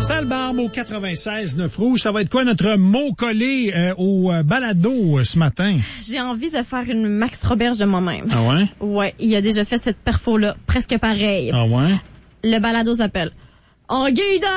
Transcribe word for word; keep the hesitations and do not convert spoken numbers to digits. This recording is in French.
Sale Barbe au quatre-vingt-seize neuf rouge. Ça va être quoi notre mot collé euh, au euh, balado euh, ce matin? J'ai envie de faire une Max Roberge de moi-même. Ah ouais? Ouais, il a déjà fait cette perfo-là, presque pareil. Ah ouais? Le balado s'appelle « En guide